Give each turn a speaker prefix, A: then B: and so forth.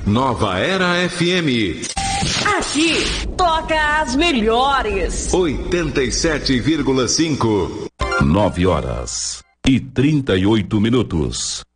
A: Nova Era FM.
B: Aqui toca as melhores.
A: 87,5.
C: 9h38.